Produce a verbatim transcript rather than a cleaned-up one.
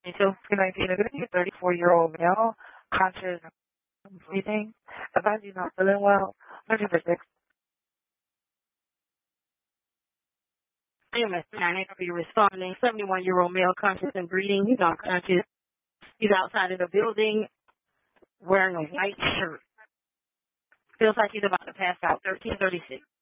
So, two nineteen, a thirty-four-year-old male, conscious, breathing, advise you not feeling well, searching for six. A M S nine eight, responding, seventy-one-year-old male, conscious and breathing, he's unconscious. He's outside of the building, wearing a white shirt. Feels like he's about to pass out, thirteen thirty-six.